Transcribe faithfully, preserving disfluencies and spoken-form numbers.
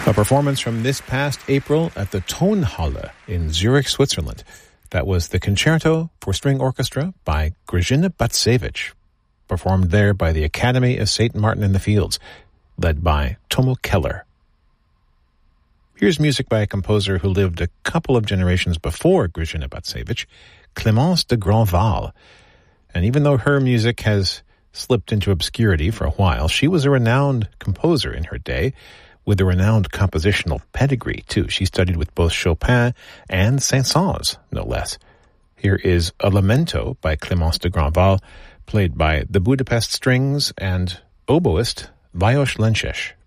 A performance from this past April at the Tonhalle in Zurich, Switzerland. That was the Concerto for String Orchestra by Grażyna Bacewicz, performed there by the Academy of Saint Martin in the Fields, led by Tomo Keller. Here's music by a composer who lived a couple of generations before Grażyna Bacewicz, Clémence de Grandval. And even though her music has slipped into obscurity for a while, she was a renowned composer in her day, with a renowned compositional pedigree, too. She studied with both Chopin and Saint-Saëns, no less. Here is a Lamento by Clémence de Grandval, played by the Budapest Strings and oboist Lajos Lences.